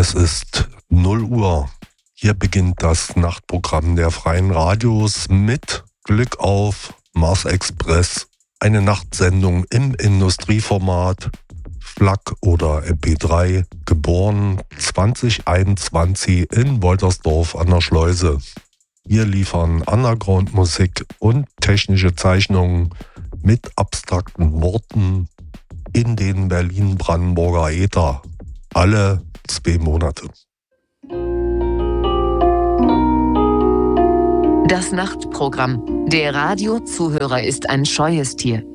Es ist 0 Uhr. Hier beginnt das Nachtprogramm der Freien Radios mit Glück auf Mars Express. Eine Nachtsendung im Industrieformat, FLAC oder MP3, geboren 2021 in Woltersdorf an der Schleuse. Wir liefern Underground-Musik und technische Zeichnungen mit abstrakten Worten in den Berlin-Brandenburger Äther. Alle 2 Monate. Das Nachtprogramm. Der Radiozuhörer ist ein scheues Tier.